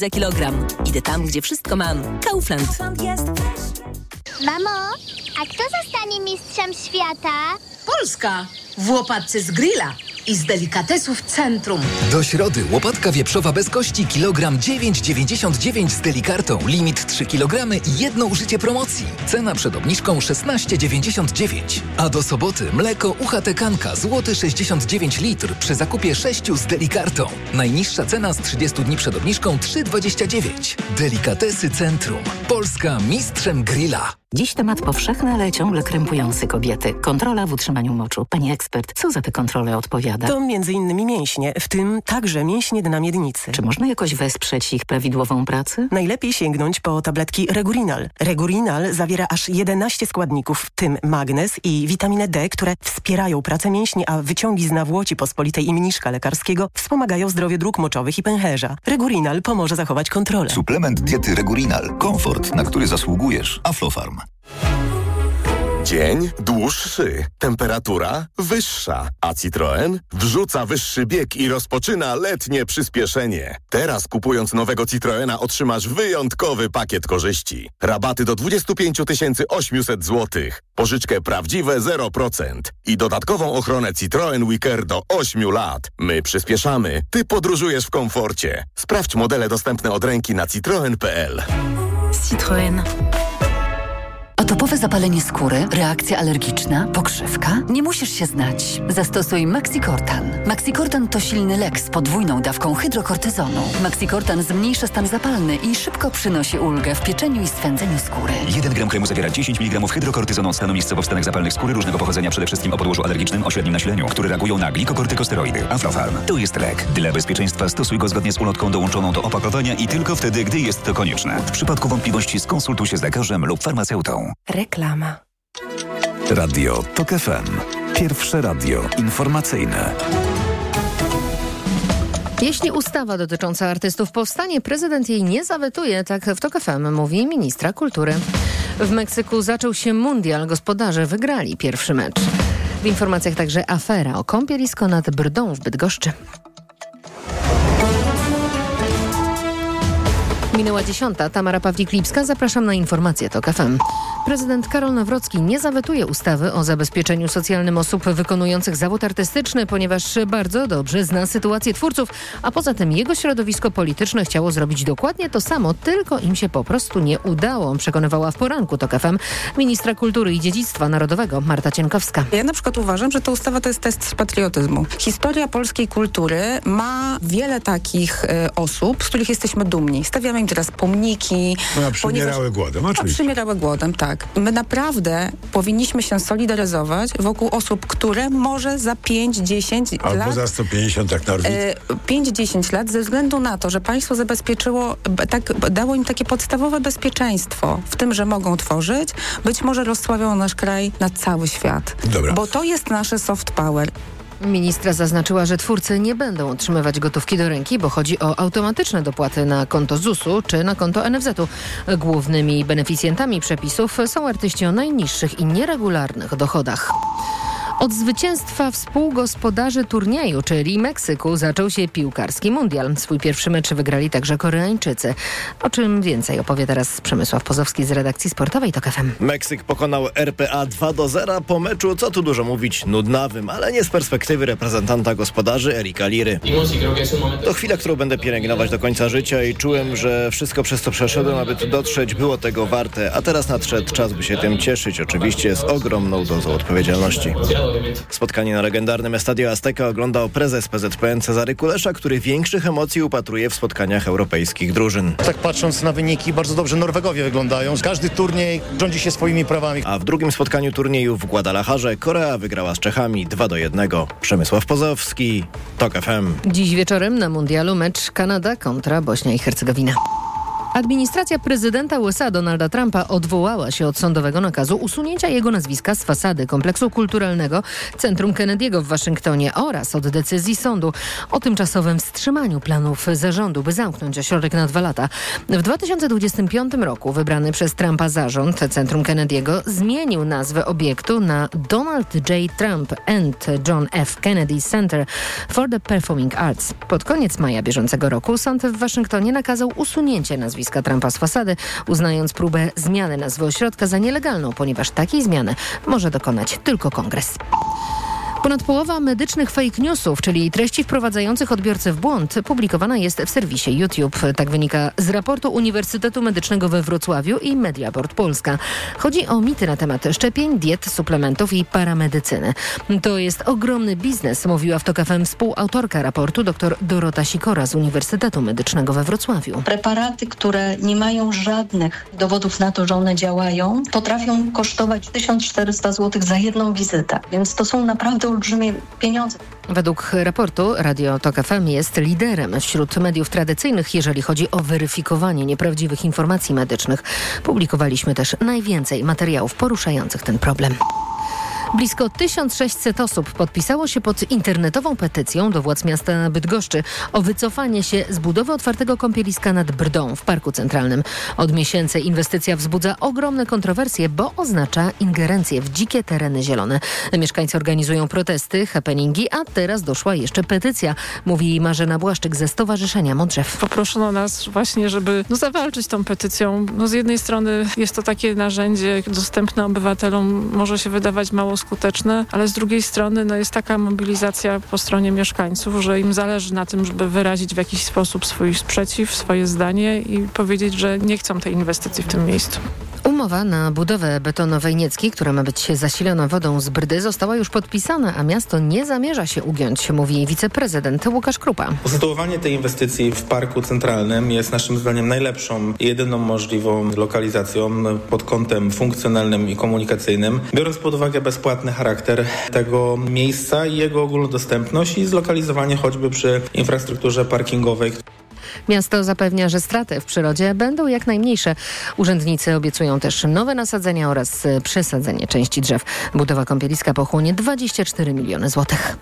za kilogram. Idę tam, gdzie wszystko mam. Kaufland. Mamo, a kto zostanie mistrzem świata? Polska! W łopatce z grilla i z delikatesów Centrum. Do środy łopatka wieprzowa bez kości kilogram 9,99 z delikartą. Limit 3 kg i jedno użycie promocji. Cena przed obniżką 16,99. A do soboty mleko UHT Kanka złoty 69 litr przy zakupie 6 z delikartą. Najniższa cena z 30 dni przed obniżką 3,29. Delikatesy Centrum. Polska mistrzem grilla. Dziś temat powszechny, ale ciągle krępujący kobiety. Kontrola w utrzymaniu moczu. Pani ekspert, co za tę kontrolę odpowiada? To m.in. mięśnie, w tym także mięśnie dna miednicy. Czy można jakoś wesprzeć ich prawidłową pracę? Najlepiej sięgnąć po tabletki Regurinal. Regurinal zawiera aż 11 składników, w tym magnez i witaminę D, które wspierają pracę mięśni, a wyciągi z nawłoci pospolitej i mniszka lekarskiego wspomagają zdrowie dróg moczowych i pęcherza. Regurinal pomoże zachować kontrolę. Suplement diety Regurinal. Komfort, na który zasługujesz. Aflofarm. Dzień dłuższy, temperatura wyższa, a Citroen wrzuca wyższy bieg i rozpoczyna letnie przyspieszenie. Teraz kupując nowego Citroena otrzymasz wyjątkowy pakiet korzyści. Rabaty do 25 800 zł, pożyczkę prawdziwe 0% i dodatkową ochronę Citroen WeCare do 8 lat. My przyspieszamy, ty podróżujesz w komforcie. Sprawdź modele dostępne od ręki na citroen.pl. Citroen. Atopowe zapalenie skóry, reakcja alergiczna, pokrzywka? Nie musisz się znać. Zastosuj Maxicortan. Maxicortan to silny lek z podwójną dawką hydrokortyzonu. Maxicortan zmniejsza stan zapalny i szybko przynosi ulgę w pieczeniu i swędzeniu skóry. 1 gram kremu zawiera 10 mg hydrokortyzonu od stanu miejscowo-wstanek zapalnych skóry różnego pochodzenia, przede wszystkim o podłożu alergicznym o średnim nasileniu, które reagują na glikokortykosteroidy. Aflofarm to jest lek. Dla bezpieczeństwa stosuj go zgodnie z ulotką dołączoną do opakowania i tylko wtedy, gdy jest to konieczne. W przypadku wątpliwości skonsultuj się z lekarzem lub farmaceutą. Reklama. Radio TOK FM. Pierwsze radio informacyjne. Jeśli ustawa dotycząca artystów powstanie, prezydent jej nie zawetuje, tak w TOK FM mówi ministra kultury. W Meksyku zaczął się mundial, gospodarze wygrali pierwszy mecz. W informacjach także afera o kąpielisko nad Brdą w Bydgoszczy. Minęła 10. Tamara Pawlik-Lipska. Zapraszam na informacje TOK FM. Prezydent Karol Nawrocki nie zawetuje ustawy o zabezpieczeniu socjalnym osób wykonujących zawód artystyczny, ponieważ bardzo dobrze zna sytuację twórców, a poza tym jego środowisko polityczne chciało zrobić dokładnie to samo, tylko im się po prostu nie udało, przekonywała w poranku TOK FM ministra kultury i dziedzictwa narodowego Marta Cienkowska. Ja na przykład uważam, że ta ustawa to jest test patriotyzmu. Historia polskiej kultury ma wiele takich osób, z których jesteśmy dumni. Stawiamy im teraz pomniki. A przymierały głodem, oczywiście. Przymierały głodem, tak. My naprawdę powinniśmy się solidaryzować wokół osób, które może za 5-10 lat... Albo za 150, tak Norwid. 5-10 lat ze względu na to, że państwo zabezpieczyło, dało im takie podstawowe bezpieczeństwo w tym, że mogą tworzyć, być może rozsławią nasz kraj na cały świat. Dobra. Bo to jest nasze soft power. Ministra zaznaczyła, że twórcy nie będą otrzymywać gotówki do ręki, bo chodzi o automatyczne dopłaty na konto ZUS-u czy na konto NFZ-u. Głównymi beneficjentami przepisów są artyści o najniższych i nieregularnych dochodach. Od zwycięstwa współgospodarzy turnieju, czyli Meksyku, zaczął się piłkarski mundial. Swój pierwszy mecz wygrali także Koreańczycy. O czym więcej opowie teraz Przemysław Pozowski z redakcji sportowej TOK FM. Meksyk pokonał RPA 2-0 po meczu, co tu dużo mówić, nudnawym, ale nie z perspektywy reprezentanta gospodarzy Erika Liry. To chwila, którą będę pielęgnować do końca życia i czułem, że wszystko przez co przeszedłem, aby tu dotrzeć, było tego warte, a teraz nadszedł czas, by się tym cieszyć, oczywiście z ogromną dozą odpowiedzialności. Spotkanie na legendarnym Estadio Azteca oglądał prezes PZPN Cezary Kulesza, który większych emocji upatruje w spotkaniach europejskich drużyn. Tak patrząc na wyniki, bardzo dobrze Norwegowie wyglądają. Każdy turniej rządzi się swoimi prawami. A w drugim spotkaniu turnieju w Guadalajarze Korea wygrała z Czechami 2-1. Przemysław Pozowski, TOK FM. Dziś wieczorem na mundialu mecz Kanada kontra Bośnia i Hercegowina. Administracja prezydenta USA Donalda Trumpa odwołała się od sądowego nakazu usunięcia jego nazwiska z fasady kompleksu kulturalnego Centrum Kennedy'ego w Waszyngtonie oraz od decyzji sądu o tymczasowym wstrzymaniu planów zarządu, by zamknąć ośrodek na 2 lata. W 2025 roku wybrany przez Trumpa zarząd Centrum Kennedy'ego zmienił nazwę obiektu na Donald J. Trump and John F. Kennedy Center for the Performing Arts. Pod koniec maja bieżącego roku sąd w Waszyngtonie nakazał usunięcie nazwiska Trumpa z fasady, uznając próbę zmiany nazwy ośrodka za nielegalną, ponieważ takiej zmiany może dokonać tylko Kongres. Ponad połowa medycznych fake newsów, czyli treści wprowadzających odbiorcę w błąd, publikowana jest w serwisie YouTube. Tak wynika z raportu Uniwersytetu Medycznego we Wrocławiu i Mediaport Polska. Chodzi o mity na temat szczepień, diet, suplementów i paramedycyny. To jest ogromny biznes, mówiła w TOK FM współautorka raportu dr Dorota Sikora z Uniwersytetu Medycznego we Wrocławiu. Preparaty, które nie mają żadnych dowodów na to, że one działają, potrafią kosztować 1400 zł za jedną wizytę, więc to są naprawdę olbrzymie pieniądze. Według raportu Radio TOK FM jest liderem wśród mediów tradycyjnych, jeżeli chodzi o weryfikowanie nieprawdziwych informacji medycznych. Publikowaliśmy też najwięcej materiałów poruszających ten problem. Blisko 1600 osób podpisało się pod internetową petycją do władz miasta Bydgoszczy o wycofanie się z budowy otwartego kąpieliska nad Brdą w Parku Centralnym. Od miesięcy inwestycja wzbudza ogromne kontrowersje, bo oznacza ingerencję w dzikie tereny zielone. Mieszkańcy organizują protesty, happeningi, a teraz doszła jeszcze petycja, mówi Marzena Błaszczyk ze Stowarzyszenia Modrzew. Poproszono nas właśnie, żeby zawalczyć tą petycją. Z jednej strony jest to takie narzędzie dostępne obywatelom, może się wydawać mało skuteczne, ale z drugiej strony jest taka mobilizacja po stronie mieszkańców, że im zależy na tym, żeby wyrazić w jakiś sposób swój sprzeciw, swoje zdanie i powiedzieć, że nie chcą tej inwestycji w tym miejscu. Umowa na budowę betonowej Niecki, która ma być zasilona wodą z Brdy, została już podpisana, a miasto nie zamierza się ugiąć, mówi wiceprezydent Łukasz Krupa. Usytuowanie tej inwestycji w Parku Centralnym jest naszym zdaniem najlepszą i jedyną możliwą lokalizacją pod kątem funkcjonalnym i komunikacyjnym, biorąc pod uwagę bezpłatny charakter tego miejsca i jego ogólnodostępność i zlokalizowanie choćby przy infrastrukturze parkingowej. Miasto zapewnia, że straty w przyrodzie będą jak najmniejsze. Urzędnicy obiecują też nowe nasadzenia oraz przesadzenie części drzew. Budowa kąpieliska pochłonie 24 miliony złotych.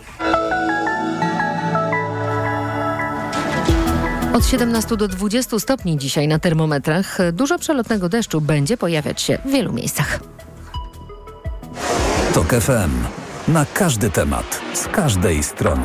Od 17 do 20 stopni dzisiaj na termometrach. Dużo przelotnego deszczu będzie pojawiać się w wielu miejscach. TOK FM. Na każdy temat, z każdej strony.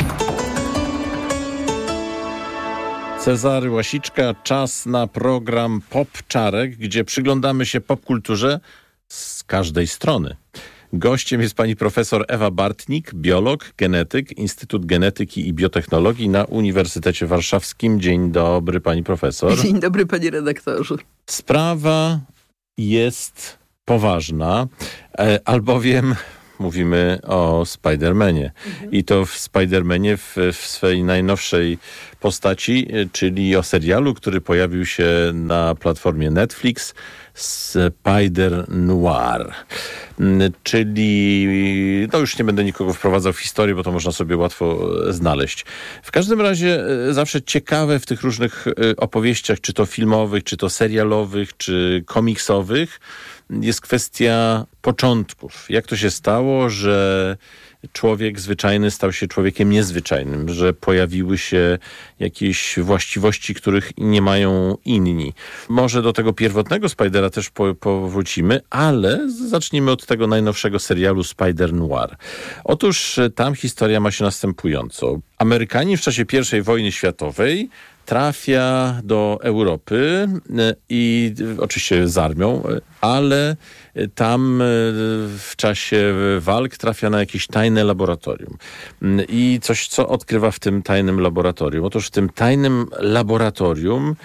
Cezary Łasiczka, czas na program Pop Czarek, gdzie przyglądamy się popkulturze z każdej strony. Gościem jest pani profesor Ewa Bartnik, biolog, genetyk, Instytut Genetyki i Biotechnologii na Uniwersytecie Warszawskim. Dzień dobry, pani profesor. Dzień dobry, panie redaktorze. Sprawa jest poważna, albowiem mówimy o Spider-Manie. I to w Spider-Manie w swej najnowszej postaci, czyli o serialu, który pojawił się na platformie Netflix, Spider-Noir. Czyli, no już nie będę nikogo wprowadzał w historię, bo to można sobie łatwo znaleźć. W każdym razie zawsze ciekawe w tych różnych opowieściach, czy to filmowych, czy to serialowych, czy komiksowych, jest kwestia początków. Jak to się stało, że człowiek zwyczajny stał się człowiekiem niezwyczajnym, że pojawiły się jakieś właściwości, których nie mają inni. Może do tego pierwotnego Spidera też powrócimy, ale zacznijmy od tego najnowszego serialu Spider-Noir. Otóż tam historia ma się następująco. Amerykanin w czasie I wojny światowej trafia do Europy i oczywiście z armią, ale tam w czasie walk trafia na jakieś tajne laboratorium. I coś, co odkrywa w tym tajnym laboratorium. Otóż w tym tajnym laboratorium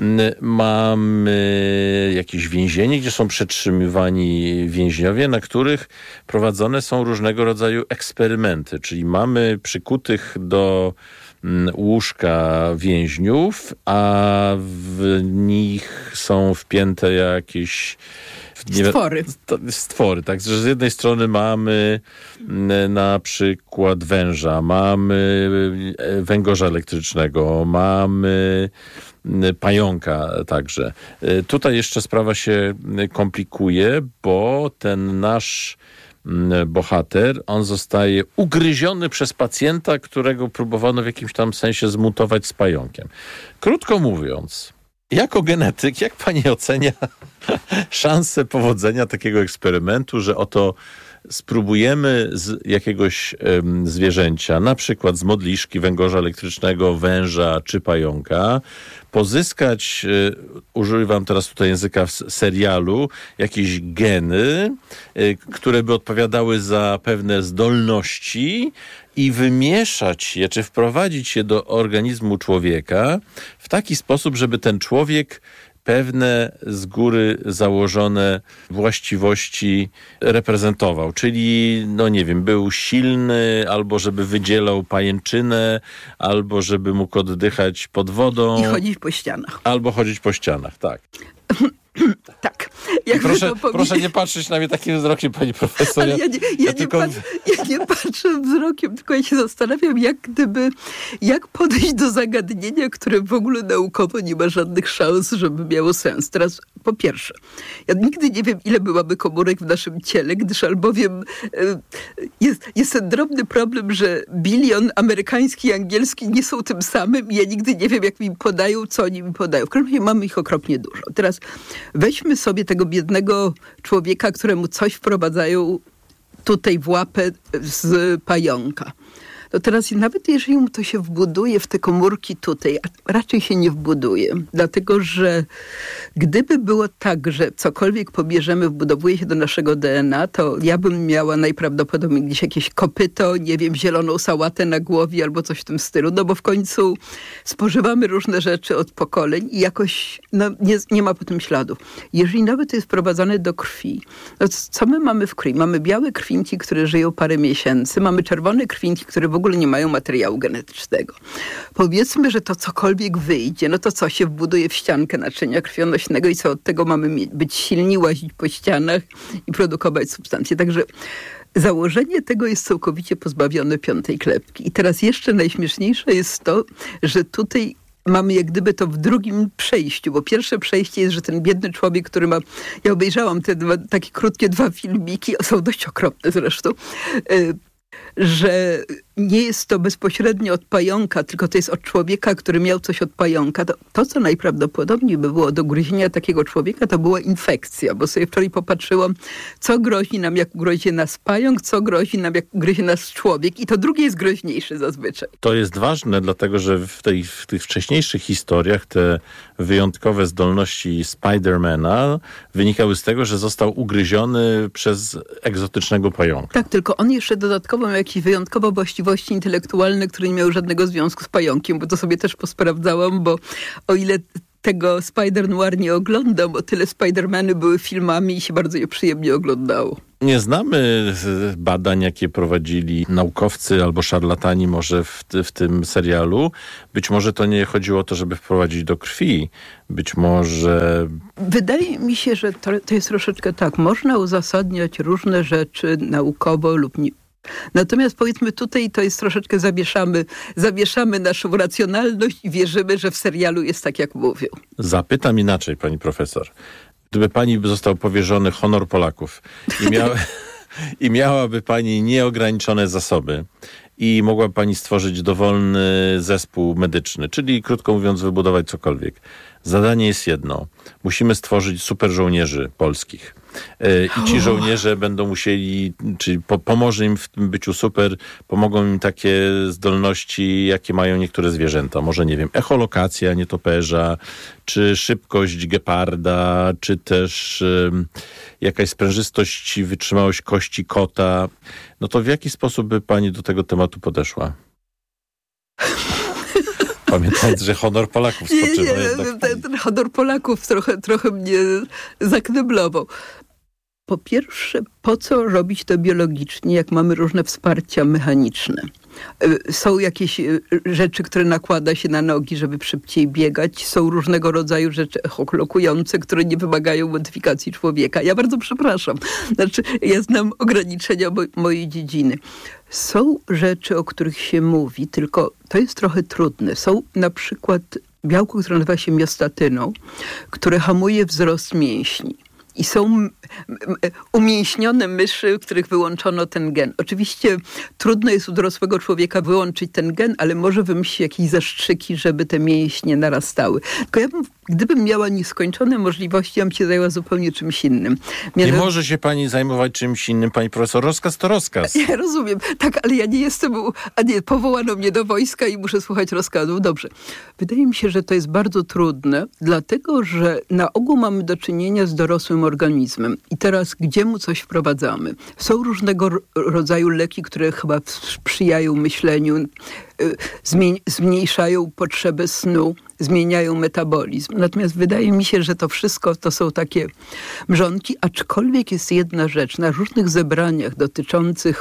mamy jakieś więzienie, gdzie są przetrzymywani więźniowie, na których prowadzone są różnego rodzaju eksperymenty. Czyli mamy przykutych do łóżka więźniów, a w nich są wpięte jakieś stwory, tak, że z jednej strony mamy na przykład węża, mamy węgorza elektrycznego, mamy pająka także. Tutaj jeszcze sprawa się komplikuje, bo ten nasz bohater, on zostaje ugryziony przez pacjenta, którego próbowano w jakimś tam sensie zmutować z pająkiem. Krótko mówiąc, jako genetyk, jak pani ocenia szansę powodzenia takiego eksperymentu, że oto spróbujemy z jakiegoś zwierzęcia, na przykład z modliszki, węgorza elektrycznego, węża czy pająka, pozyskać, używam teraz tutaj języka serialu, jakieś geny, które by odpowiadały za pewne zdolności i wymieszać je, czy wprowadzić je do organizmu człowieka w taki sposób, żeby ten człowiek pewne z góry założone właściwości reprezentował. Czyli, no nie wiem, był silny, albo żeby wydzielał pajęczynę, albo żeby mógł oddychać pod wodą. I chodzić po ścianach. Albo chodzić po ścianach, tak. Tak. Proszę nie patrzeć na mnie takim wzrokiem, pani profesor. Ale ja nie patrzę wzrokiem, tylko ja się zastanawiam, jak podejść do zagadnienia, które w ogóle naukowo nie ma żadnych szans, żeby miało sens. Teraz po pierwsze, ja nigdy nie wiem, ile byłaby komórek w naszym ciele, gdyż albowiem jest ten drobny problem, że bilion amerykański i angielski nie są tym samym i ja nigdy nie wiem, jak mi podają, co oni mi podają. W każdym razie mamy ich okropnie dużo. Teraz weźmy sobie tego biednego człowieka, któremu coś wprowadzają tutaj w łapę z pająka. To teraz nawet jeżeli mu to się wbuduje w te komórki tutaj, a raczej się nie wbuduje, dlatego że gdyby było tak, że cokolwiek pobierzemy, wbudowuje się do naszego DNA, to ja bym miała najprawdopodobniej gdzieś jakieś kopyto, nie wiem, zieloną sałatę na głowie albo coś w tym stylu, no bo w końcu spożywamy różne rzeczy od pokoleń i jakoś nie ma po tym śladów. Jeżeli nawet to jest wprowadzane do krwi, no co my mamy w krwi? Mamy białe krwinki, które żyją parę miesięcy, mamy czerwone krwinki, które w ogóle nie mają materiału genetycznego. Powiedzmy, że to cokolwiek wyjdzie, no to co się wbuduje w ściankę naczynia krwionośnego i co od tego mamy być silni, łazić po ścianach i produkować substancje. Także założenie tego jest całkowicie pozbawione piątej klepki. I teraz jeszcze najśmieszniejsze jest to, że tutaj mamy jak gdyby to w drugim przejściu, bo pierwsze przejście jest, że ten biedny człowiek, który ma... Ja obejrzałam te takie krótkie 2 filmiki, są dość okropne zresztą, że nie jest to bezpośrednio od pająka, tylko to jest od człowieka, który miał coś od pająka. To co najprawdopodobniej by było do ugryzienia takiego człowieka, to była infekcja, bo sobie wczoraj popatrzyłam, co grozi nam, jak ugryzie nas pająk, co grozi nam, jak ugryzie nas człowiek i to drugie jest groźniejsze zazwyczaj. To jest ważne, dlatego że w tych wcześniejszych historiach te wyjątkowe zdolności Spidermana wynikały z tego, że został ugryziony przez egzotycznego pająka. Tak, tylko on jeszcze dodatkowo miał jakieś wyjątkowe właściwości intelektualne, które nie miały żadnego związku z pająkiem, bo to sobie też posprawdzałam, bo o ile tego Spider-Noir nie oglądam, o tyle Spider-Many były filmami i się bardzo je przyjemnie oglądało. Nie znamy badań, jakie prowadzili naukowcy albo szarlatani może w tym serialu. Być może to nie chodziło o to, żeby wprowadzić do krwi. Być może... Wydaje mi się, że to jest troszeczkę tak. Można uzasadniać różne rzeczy naukowo lub nie. Natomiast powiedzmy tutaj to jest troszeczkę zawieszamy naszą racjonalność i wierzymy, że w serialu jest tak, jak mówią. Zapytam inaczej, pani profesor. Gdyby pani został powierzony honor Polaków i miałaby pani nieograniczone zasoby i mogłaby pani stworzyć dowolny zespół medyczny, czyli krótko mówiąc wybudować cokolwiek. Zadanie jest jedno. Musimy stworzyć super żołnierzy polskich. I ci żołnierze będą musieli, czyli pomoże im w tym byciu super, pomogą im takie zdolności, jakie mają niektóre zwierzęta. Może, nie wiem, echolokacja nietoperza, czy szybkość geparda, czy też jakaś sprężystość i wytrzymałość kości kota. No to w jaki sposób by pani do tego tematu podeszła? Pamiętając, że honor Polaków spoczywa. Ten honor Polaków trochę mnie zakneblował. Po pierwsze, po co robić to biologicznie, jak mamy różne wsparcia mechaniczne? Są jakieś rzeczy, które nakłada się na nogi, żeby szybciej biegać. Są różnego rodzaju rzeczy echolokujące, które nie wymagają modyfikacji człowieka. Ja bardzo przepraszam. Znaczy, ja znam ograniczenia mojej dziedziny. Są rzeczy, o których się mówi, tylko to jest trochę trudne. Są na przykład białko, które nazywa się miostatyną, które hamuje wzrost mięśni. I są umięśnione myszy, w których wyłączono ten gen. Oczywiście trudno jest u dorosłego człowieka wyłączyć ten gen, ale może wymyślić jakieś zastrzyki, żeby te mięśnie narastały. Tylko gdybym miała nieskończone możliwości, ja bym się zajęła zupełnie czymś innym. Nie może się pani zajmować czymś innym, pani profesor. Rozkaz to rozkaz. Ja rozumiem. Tak, ale ja nie jestem... powołano mnie do wojska i muszę słuchać rozkazów. Dobrze. Wydaje mi się, że to jest bardzo trudne, dlatego, że na ogół mamy do czynienia z dorosłym organizmem. I teraz gdzie mu coś wprowadzamy? Są różnego rodzaju leki, które chyba sprzyjają myśleniu, zmniejszają potrzebę snu, zmieniają metabolizm. Natomiast wydaje mi się, że to wszystko to są takie mrzonki, aczkolwiek jest jedna rzecz. Na różnych zebraniach dotyczących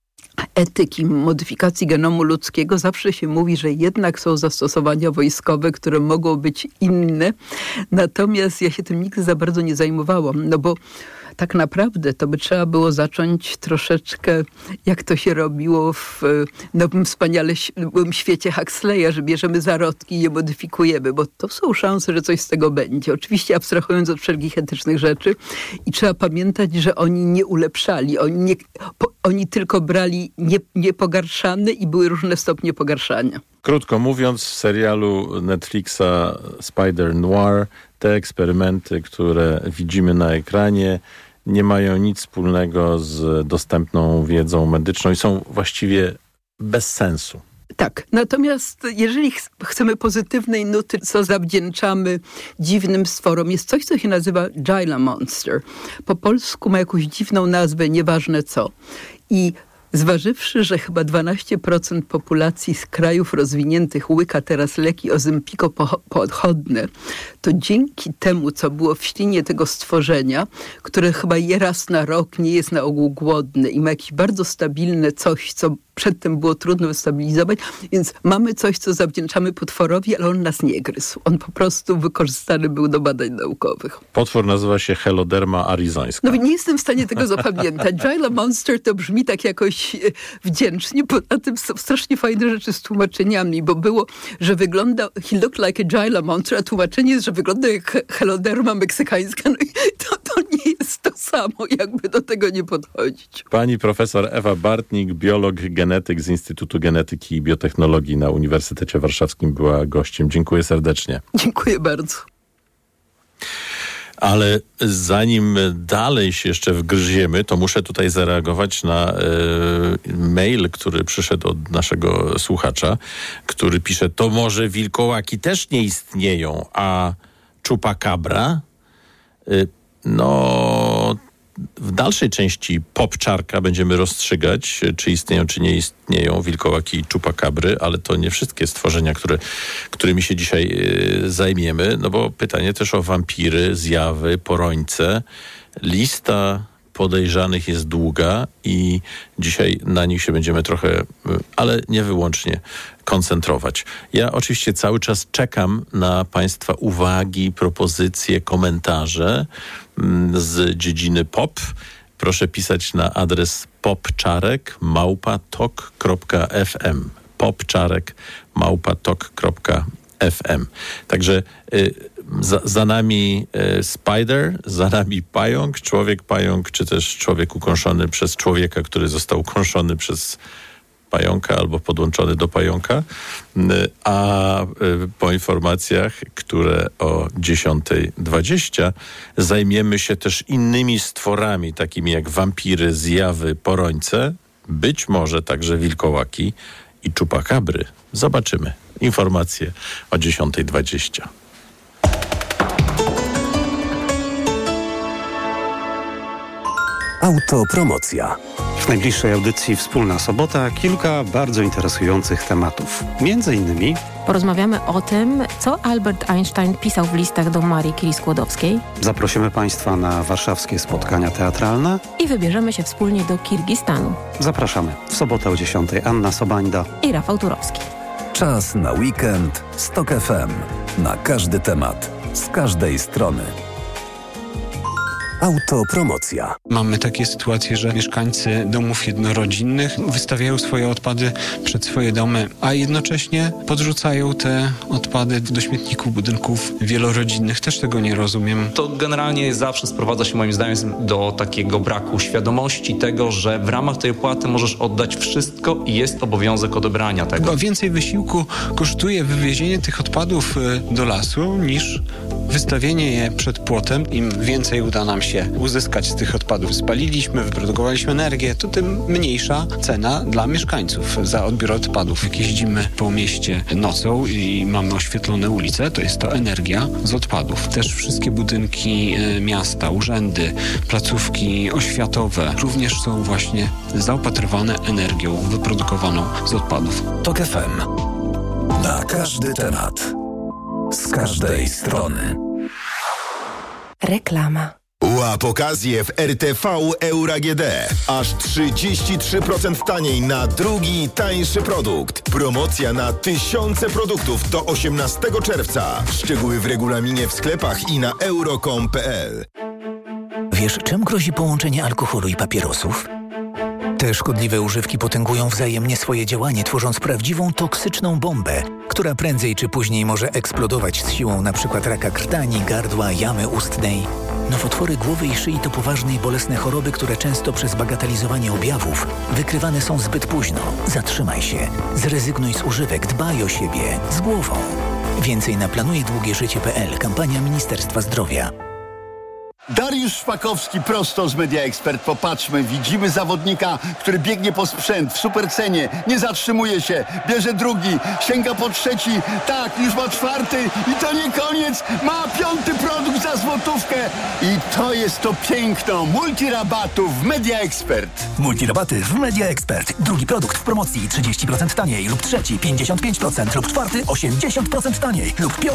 etyki, modyfikacji genomu ludzkiego zawsze się mówi, że jednak są zastosowania wojskowe, które mogą być inne. Natomiast ja się tym nigdy za bardzo nie zajmowałam, no bo tak naprawdę to by trzeba było zacząć troszeczkę, jak to się robiło w nowym, wspaniałym świecie Huxleya, że bierzemy zarodki i je modyfikujemy, bo to są szanse, że coś z tego będzie. Oczywiście abstrahując od wszelkich etycznych rzeczy i trzeba pamiętać, że oni nie ulepszali, oni tylko brali niepogarszane i były różne stopnie pogarszania. Krótko mówiąc, w serialu Netflixa Spider Noir te eksperymenty, które widzimy na ekranie, nie mają nic wspólnego z dostępną wiedzą medyczną i są właściwie bez sensu. Tak, natomiast jeżeli chcemy pozytywnej nuty, co zawdzięczamy dziwnym stworom, jest coś, co się nazywa Gila Monster. Po polsku ma jakąś dziwną nazwę, nieważne co. I zważywszy, że chyba 12% populacji z krajów rozwiniętych łyka teraz leki ozempiko-podchodne, to dzięki temu, co było w ślinie tego stworzenia, które chyba je raz na rok, nie jest na ogół głodne i ma jakieś bardzo stabilne coś, co przedtem było trudno wystabilizować, więc mamy coś, co zawdzięczamy potworowi, ale on nas nie gryzł. On po prostu wykorzystany był do badań naukowych. Potwór nazywa się Heloderma arizońska. No nie jestem w stanie tego zapamiętać. Gila Monster to brzmi tak jakoś wdzięcznie, poza tym są strasznie fajne rzeczy z tłumaczeniami, bo było, że wygląda, he looked like a Gila Monster, a tłumaczenie jest, że wygląda jak Heloderma meksykańska. No i to nie jest to samo, jakby do tego nie podchodzić. Pani profesor Ewa Bartnik, biolog, genetyk z Instytutu Genetyki i Biotechnologii na Uniwersytecie Warszawskim była gościem. Dziękuję serdecznie. Dziękuję bardzo. Ale zanim dalej się jeszcze wgryziemy, to muszę tutaj zareagować na mail, który przyszedł od naszego słuchacza, który pisze, to może wilkołaki też nie istnieją, a chupacabra? W dalszej części Popczarka będziemy rozstrzygać, czy istnieją, czy nie istnieją wilkołaki i chupacabry, ale to nie wszystkie stworzenia, którymi się dzisiaj zajmiemy, no bo pytanie też o wampiry, zjawy, porońce. Lista podejrzanych jest długa i dzisiaj na nich się będziemy trochę, ale nie wyłącznie koncentrować. Ja oczywiście cały czas czekam na Państwa uwagi, propozycje, komentarze z dziedziny pop. Proszę pisać na adres popczarek@tok.fm. popczarek@tok.fm. Także za nami spider, za nami pająk, człowiek pająk, czy też człowiek ukąszony przez człowieka, który został ukąszony przez pająka albo podłączony do pająka, a po informacjach, które o 10:20 zajmiemy się też innymi stworami, takimi jak wampiry, zjawy, porońce, być może także wilkołaki i chupacabry. Zobaczymy. Informacje o 10:20. Autopromocja. W najbliższej audycji Wspólna Sobota kilka bardzo interesujących tematów. Między innymi porozmawiamy o tym, co Albert Einstein pisał w listach do Marii Curie-Skłodowskiej. Zaprosimy Państwa na warszawskie spotkania teatralne. I wybierzemy się wspólnie do Kirgistanu. Zapraszamy. W sobotę o 10:00 Anna Sobańda i Rafał Turowski. Czas na weekend z TOK FM. Na każdy temat, z każdej strony. Autopromocja. Mamy takie sytuacje, że mieszkańcy domów jednorodzinnych wystawiają swoje odpady przed swoje domy, a jednocześnie podrzucają te odpady do śmietników budynków wielorodzinnych. Też tego nie rozumiem. To generalnie zawsze sprowadza się moim zdaniem do takiego braku świadomości tego, że w ramach tej opłaty możesz oddać wszystko i jest obowiązek odebrania tego. Chyba więcej wysiłku kosztuje wywiezienie tych odpadów do lasu niż wystawienie je przed płotem. Im więcej uda nam się uzyskać z tych odpadów. Spaliliśmy, wyprodukowaliśmy energię, to tym mniejsza cena dla mieszkańców za odbiór odpadów. Jak jeździmy po mieście nocą i mamy oświetlone ulice, to jest to energia z odpadów. Też wszystkie budynki miasta, urzędy, placówki oświatowe również są właśnie zaopatrywane energią wyprodukowaną z odpadów. TOK FM. Na każdy temat. Z każdej strony. Reklama. Łap okazję w RTV Euro AGD. Aż 33% taniej na drugi, tańszy produkt. Promocja na tysiące produktów do 18 czerwca. Szczegóły w regulaminie w sklepach i na euro.com.pl. Wiesz, czym grozi połączenie alkoholu i papierosów? Te szkodliwe używki potęgują wzajemnie swoje działanie, tworząc prawdziwą toksyczną bombę, która prędzej czy później może eksplodować z siłą np. raka krtani, gardła, jamy ustnej. Nowotwory głowy i szyi to poważne i bolesne choroby, które często przez bagatelizowanie objawów wykrywane są zbyt późno. Zatrzymaj się. Zrezygnuj z używek. Dbaj o siebie. Z głową. Więcej na planujedługieżycie.pl. Kampania Ministerstwa Zdrowia. Dariusz Szpakowski prosto z Media Expert. Popatrzmy, widzimy zawodnika, który biegnie po sprzęt w supercenie, nie zatrzymuje się, bierze drugi, sięga po trzeci, tak, już ma czwarty i to nie koniec, ma piąty produkt za złotówkę i to jest to piękno multirabatów w Media Expert. Multirabaty w Media Expert. Drugi produkt w promocji 30% taniej lub trzeci 55% lub czwarty 80% taniej lub piąty